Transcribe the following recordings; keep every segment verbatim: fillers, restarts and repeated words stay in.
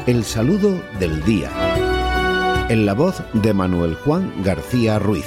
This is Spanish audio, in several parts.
El saludo del día. En la voz de Manuel Juan García Ruiz.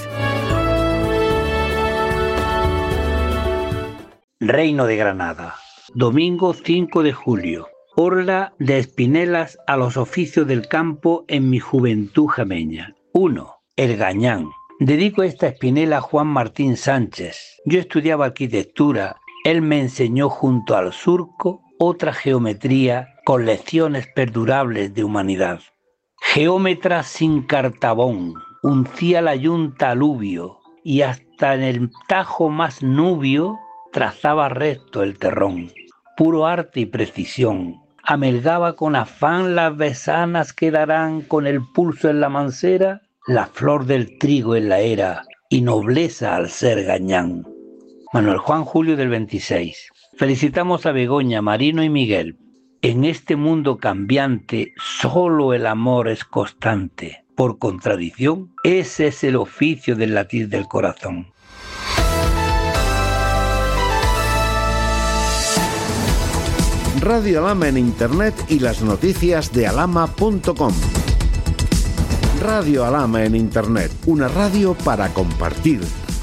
Reino de Granada, domingo cinco de julio. Orla de espinelas a los oficios del campo en mi juventud jameña. uno. El gañán. Dedico esta espinela a Juan Martín Sánchez. Yo estudiaba arquitectura. Él me enseñó junto al surco otra geometría con lecciones perdurables de humanidad. Geómetra sin cartabón, uncía la yunta aluvio y hasta en el tajo más nubio trazaba recto el terrón. Puro arte y precisión. Amelgaba con afán las besanas que darán con el pulso en la mancera, la flor del trigo en la era y nobleza al ser gañán. Manuel Juan Julio del veintiséis. Felicitamos a Begoña, Marino y Miguel. En este mundo cambiante, solo el amor es constante. Por contradicción, ese es el oficio del latir del corazón. Radio Alhama en Internet y las noticias de alhama punto com. Radio Alhama en Internet, una radio para compartir.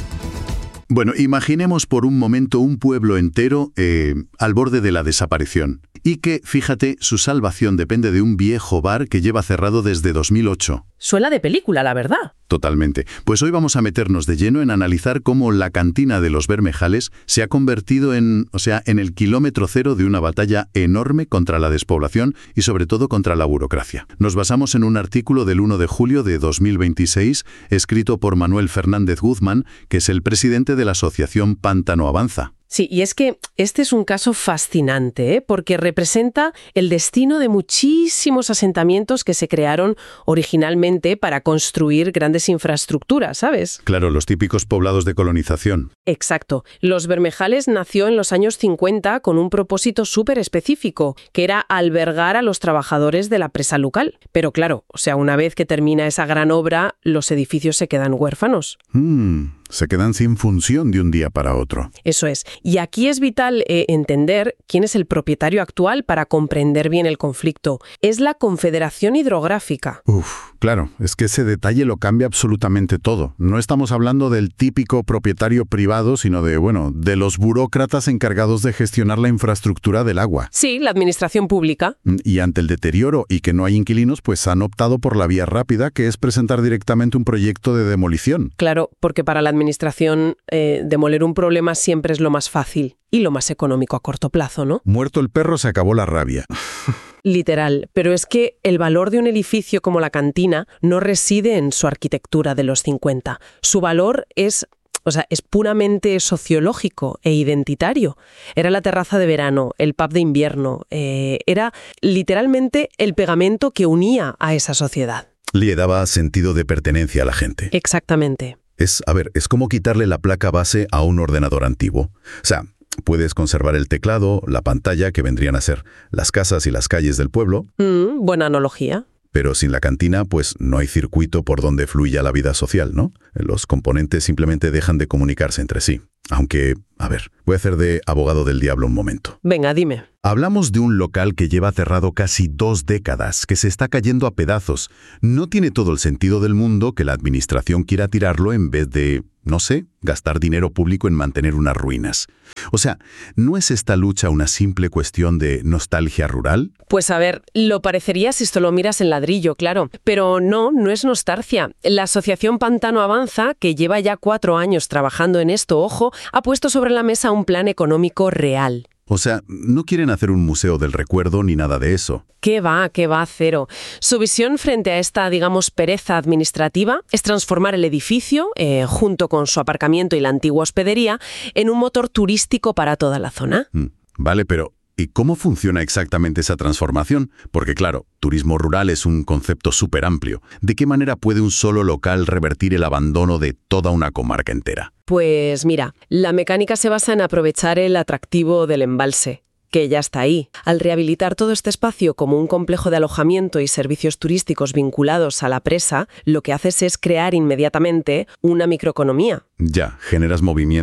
Bueno, imaginemos por un momento un pueblo entero eh, al borde de la desaparición. Y que, fíjate, su salvación depende de un viejo bar que lleva cerrado desde dos mil ocho. Suena de película, la verdad. Totalmente. Pues hoy vamos a meternos de lleno en analizar cómo la cantina de los Bermejales se ha convertido en, o sea, en el kilómetro cero de una batalla enorme contra la despoblación y sobre todo contra la burocracia. Nos basamos en un artículo del uno de julio de dos mil veintiséis, escrito por Manuel Fernández Guzmán, que es el presidente de la asociación Pántano Avanza. Sí, y es que este es un caso fascinante, ¿eh? Porque representa el destino de muchísimos asentamientos que se crearon originalmente para construir grandes infraestructuras, ¿sabes? Claro, los típicos poblados de colonización. Exacto. Los Bermejales nació en los años cincuenta con un propósito súper específico, que era albergar a los trabajadores de la presa local. Pero claro, o sea, una vez que termina esa gran obra, los edificios se quedan huérfanos. Mm. Se quedan sin función de un día para otro. Eso es. Y aquí es vital eh, entender quién es el propietario actual para comprender bien el conflicto. Es la Confederación Hidrográfica. Uf, claro, es que ese detalle lo cambia absolutamente todo. No estamos hablando del típico propietario privado, sino de, bueno, de los burócratas encargados de gestionar la infraestructura del agua. Sí, la administración pública. Y ante el deterioro y que no hay inquilinos, pues han optado por la vía rápida, que es presentar directamente un proyecto de demolición. Claro, porque para la administración administración, eh, demoler un problema siempre es lo más fácil y lo más económico a corto plazo, ¿no? Muerto el perro, se acabó la rabia. Literal, pero es que el valor de un edificio como la cantina no reside en su arquitectura de los cincuenta. Su valor es... O sea, es puramente sociológico e identitario. Era la terraza de verano, el pub de invierno, eh, era literalmente el pegamento que unía a esa sociedad. Le daba sentido de pertenencia a la gente. Exactamente. Es, a ver, es como quitarle la placa base a un ordenador antiguo. O sea, puedes conservar el teclado, la pantalla, que vendrían a ser las casas y las calles del pueblo. Mm, buena analogía. Pero sin la cantina, pues no hay circuito por donde fluya la vida social, ¿no? Los componentes simplemente dejan de comunicarse entre sí. Aunque, a ver, voy a hacer de abogado del diablo un momento. Venga, dime. Hablamos de un local que lleva cerrado casi dos décadas, que se está cayendo a pedazos. No tiene todo el sentido del mundo que la administración quiera tirarlo en vez de, no sé, gastar dinero público en mantener unas ruinas. O sea, ¿no es esta lucha una simple cuestión de nostalgia rural? Pues a ver, lo parecería si esto lo miras en ladrillo, claro. Pero no, no es nostalgia. La Asociación Pántano Avanza, que lleva ya cuatro años trabajando en esto, ojo, ha puesto sobre la mesa un plan económico real. O sea, no quieren hacer un museo del recuerdo ni nada de eso. ¿Qué va? ¿Qué va? Cero. Su visión frente a esta, digamos, pereza administrativa es transformar el edificio, eh, junto con su aparcamiento y la antigua hospedería, en un motor turístico para toda la zona. Mm, vale, pero ¿y cómo funciona exactamente esa transformación? Porque claro, turismo rural es un concepto súper amplio. ¿De qué manera puede un solo local revertir el abandono de toda una comarca entera? Pues mira, la mecánica se basa en aprovechar el atractivo del embalse, que ya está ahí. Al rehabilitar todo este espacio como un complejo de alojamiento y servicios turísticos vinculados a la presa, lo que haces es crear inmediatamente una microeconomía. Ya, generas movimiento.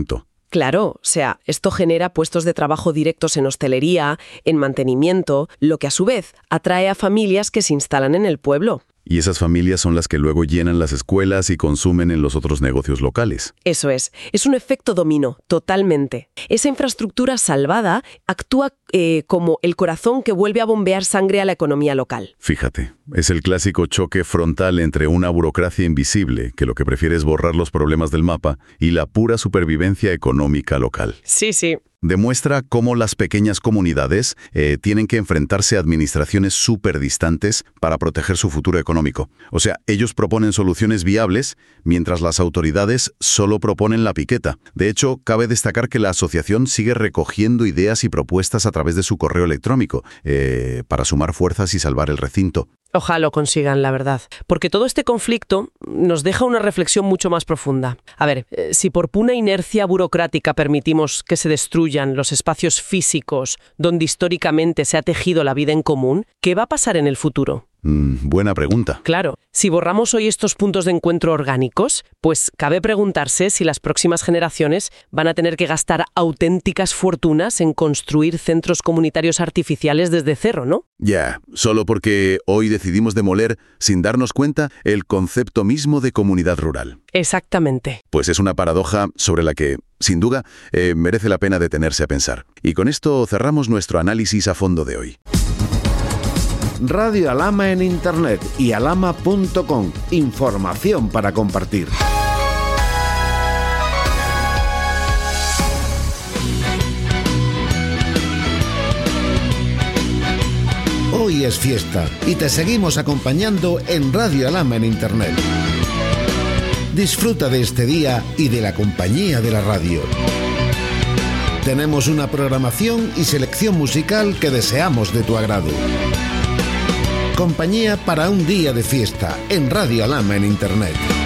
Claro, o sea, esto genera puestos de trabajo directos en hostelería, en mantenimiento, lo que a su vez atrae a familias que se instalan en el pueblo. Y esas familias son las que luego llenan las escuelas y consumen en los otros negocios locales. Eso es. Es un efecto dominó, totalmente. Esa infraestructura salvada actúa eh, como el corazón que vuelve a bombear sangre a la economía local. Fíjate, es el clásico choque frontal entre una burocracia invisible, que lo que prefiere es borrar los problemas del mapa, y la pura supervivencia económica local. Sí, sí. Demuestra cómo las pequeñas comunidades eh, tienen que enfrentarse a administraciones súper distantes para proteger su futuro económico. O sea, ellos proponen soluciones viables, mientras las autoridades solo proponen la piqueta. De hecho, cabe destacar que la asociación sigue recogiendo ideas y propuestas a través de su correo electrónico eh, para sumar fuerzas y salvar el recinto. Ojalá lo consigan, la verdad. Porque todo este conflicto nos deja una reflexión mucho más profunda. A ver, eh, si por pura inercia burocrática permitimos que se destruyan los espacios físicos donde históricamente se ha tejido la vida en común, ¿qué va a pasar en el futuro? Mm, buena pregunta. Claro, si borramos hoy estos puntos de encuentro orgánicos, pues cabe preguntarse si las próximas generaciones van a tener que gastar auténticas fortunas en construir centros comunitarios artificiales desde cero, ¿no? Ya, yeah, solo porque hoy decidimos demoler, sin darnos cuenta, el concepto mismo de comunidad rural. Exactamente. Pues es una paradoja sobre la que, sin duda, eh, merece la pena detenerse a pensar. Y con esto cerramos nuestro análisis a fondo de hoy. Radio Alhama en Internet y alhama punto com. Información para compartir. Hoy es fiesta y te seguimos acompañando en Radio Alhama en Internet. Disfruta de este día y de la compañía de la radio. Tenemos una programación y selección musical que deseamos de tu agrado. Compañía para un día de fiesta en Radio Alhama en Internet.